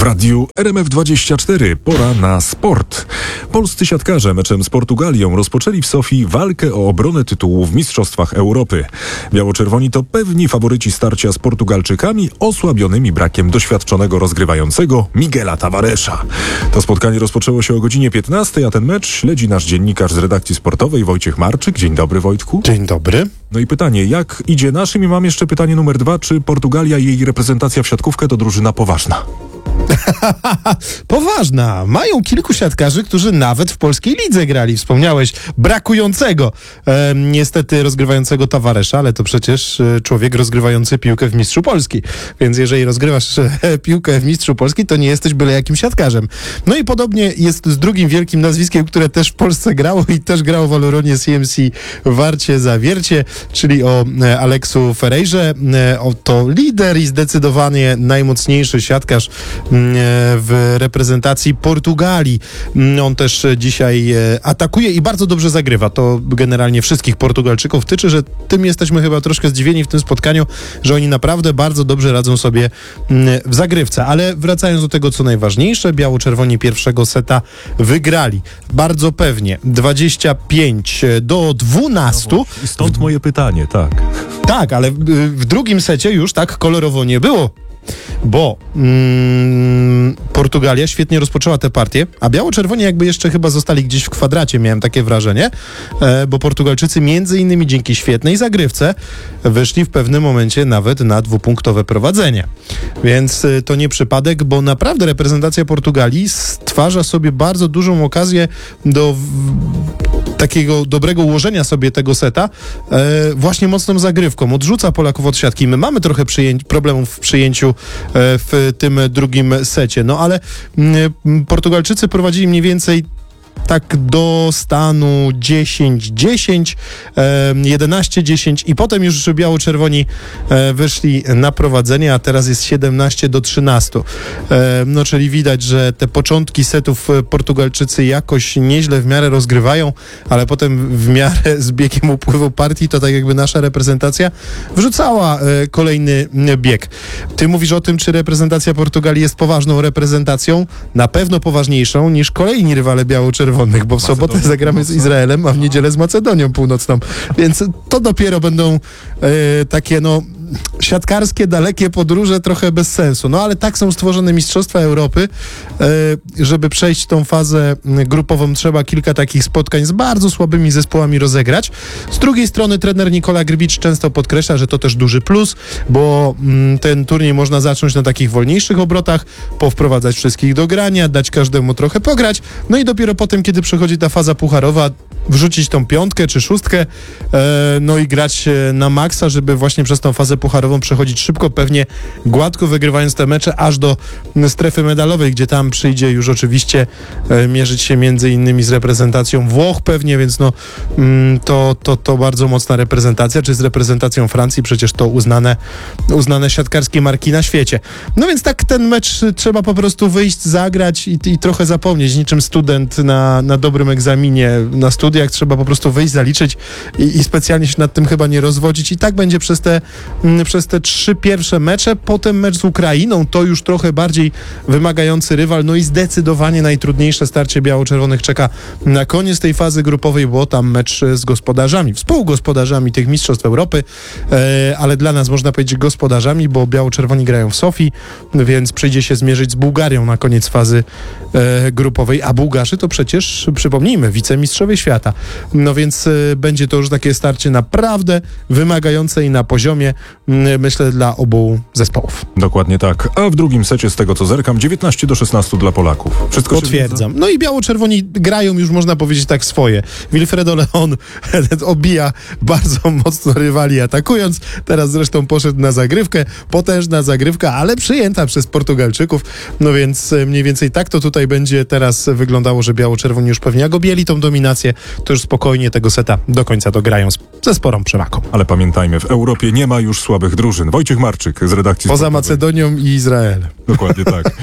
W radiu RMF24 pora na sport. Polscy siatkarze meczem z Portugalią rozpoczęli w Sofii walkę o obronę tytułu w Mistrzostwach Europy. Biało-czerwoni to pewni faworyci starcia z Portugalczykami osłabionymi brakiem doświadczonego rozgrywającego Miguela Tavaresa. To spotkanie rozpoczęło się o godzinie 15, a ten mecz śledzi nasz dziennikarz z redakcji sportowej Wojciech Marczyk. Dzień dobry, Wojtku. Dzień dobry. No i pytanie, jak idzie naszym? I mam jeszcze pytanie numer 2. Czy Portugalia i jej reprezentacja w siatkówkę to drużyna poważna? Poważna. Mają kilku siatkarzy, którzy nawet w polskiej lidze grali. Wspomniałeś brakującego niestety rozgrywającego Tavaresa, ale to przecież człowiek rozgrywający piłkę w Mistrzu Polski. Więc jeżeli rozgrywasz piłkę w Mistrzu Polski, to nie jesteś byle jakim siatkarzem. No i podobnie jest z drugim wielkim nazwiskiem, które też w Polsce grało i też grało w Aluronie CMC Warcie Zawiercie, czyli o Aleksu Ferreirze. To lider i zdecydowanie najmocniejszy siatkarz w reprezentacji Portugalii. On też dzisiaj atakuje i bardzo dobrze zagrywa. To generalnie wszystkich Portugalczyków tyczy, że tym jesteśmy chyba troszkę zdziwieni w tym spotkaniu, że oni naprawdę bardzo dobrze radzą sobie w zagrywce. Ale wracając do tego, co najważniejsze, biało-czerwoni pierwszego seta wygrali. Bardzo pewnie. 25-12. No i stąd moje pytanie, tak. Tak, ale w drugim secie już tak kolorowo nie było. Bo Portugalia świetnie rozpoczęła tę partię, a biało-czerwoni jakby jeszcze chyba zostali gdzieś w kwadracie, miałem takie wrażenie, bo Portugalczycy między innymi dzięki świetnej zagrywce wyszli w pewnym momencie nawet na 2-punktowe prowadzenie. Więc to nie przypadek, bo naprawdę reprezentacja Portugalii stwarza sobie bardzo dużą okazję do takiego dobrego ułożenia sobie tego seta właśnie mocną zagrywką. Odrzuca Polaków od siatki. My mamy trochę problemów w przyjęciu w tym drugim secie. No ale Portugalczycy prowadzili mniej więcej tak do stanu 10-10, 11-10 i potem już biało-czerwoni wyszli na prowadzenie, a teraz jest 17-13. No czyli widać, że te początki setów Portugalczycy jakoś nieźle w miarę rozgrywają, ale potem w miarę z biegiem upływu partii to tak jakby nasza reprezentacja wrzucała kolejny bieg. Ty mówisz o tym, czy reprezentacja Portugalii jest poważną reprezentacją? Na pewno poważniejszą niż kolejni rywale biało-czerwonych, bo w sobotę zagramy z Izraelem, a w niedzielę z Macedonią Północną. Więc to dopiero będą takie siatkarskie, dalekie podróże, trochę bez sensu. No ale tak są stworzone Mistrzostwa Europy. Żeby przejść tą fazę grupową, trzeba kilka takich spotkań z bardzo słabymi zespołami rozegrać. Z drugiej strony trener Nikola Grbić często podkreśla, że to też duży plus, bo ten turniej można zacząć na takich wolniejszych obrotach, powprowadzać wszystkich do grania, dać każdemu trochę pograć, no i dopiero potem, kiedy przychodzi ta faza pucharowa, wrzucić tą 5 czy 6, no i grać na maksa, żeby właśnie przez tą fazę pucharową przechodzić szybko, pewnie gładko wygrywając te mecze aż do strefy medalowej, gdzie tam przyjdzie już oczywiście mierzyć się między innymi z reprezentacją Włoch pewnie, więc to bardzo mocna reprezentacja, czy z reprezentacją Francji, przecież to uznane siatkarskie marki na świecie. No więc tak ten mecz trzeba po prostu wyjść, zagrać i trochę zapomnieć, niczym student na dobrym egzaminie na studiach, trzeba po prostu wyjść, zaliczyć i specjalnie się nad tym chyba nie rozwodzić i tak będzie przez te 3 pierwsze mecze, potem mecz z Ukrainą, to już trochę bardziej wymagający rywal, no i zdecydowanie najtrudniejsze starcie biało-czerwonych czeka na koniec tej fazy grupowej, bo tam mecz z gospodarzami, współgospodarzami tych Mistrzostw Europy, ale dla nas można powiedzieć gospodarzami, bo biało-czerwoni grają w Sofii, więc przyjdzie się zmierzyć z Bułgarią na koniec fazy grupowej, a Bułgarzy to przecież, przypomnijmy, wicemistrzowie świata. No więc będzie to już takie starcie naprawdę wymagające i na poziomie, myślę, dla obu zespołów. Dokładnie tak. A w drugim secie, z tego co zerkam, 19-16 dla Polaków. Wszystko potwierdzam. No i biało-czerwoni grają już, można powiedzieć, tak swoje. Wilfredo Leon obija bardzo mocno rywali atakując. Teraz zresztą poszedł na zagrywkę. Potężna zagrywka, ale przyjęta przez Portugalczyków. No więc mniej więcej tak to tutaj będzie teraz wyglądało, że biało-czerwoni już pewnie jak objęli tą dominację, to już spokojnie tego seta do końca dograją ze sporą przewagą. Ale pamiętajmy, w Europie nie ma już słabych drużyn. Wojciech Marczyk z redakcji Poza Macedonią i Izraelem. Dokładnie tak.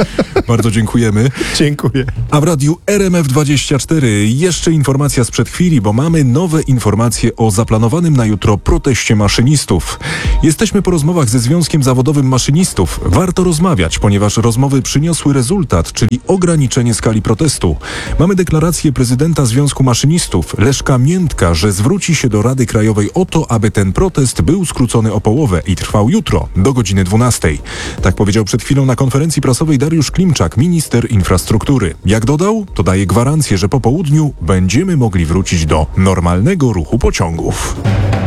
Bardzo dziękujemy. Dziękuję. A w radiu RMF24 jeszcze informacja sprzed chwili, bo mamy nowe informacje o zaplanowanym na jutro proteście maszynistów. Jesteśmy po rozmowach ze Związkiem Zawodowym Maszynistów. Warto rozmawiać, ponieważ rozmowy przyniosły rezultat, czyli ograniczenie skali protestu. Mamy deklarację prezydenta Związku Maszynistów, Leszka Miętka, że zwróci się do Rady Krajowej o to, aby ten protest był skrócony o połowę i trwał jutro do godziny 12. Tak powiedział przed chwilą na konferencji prasowej Dariusz Klimczak, minister infrastruktury. Jak dodał, to daje gwarancję, że po południu będziemy mogli wrócić do normalnego ruchu pociągów.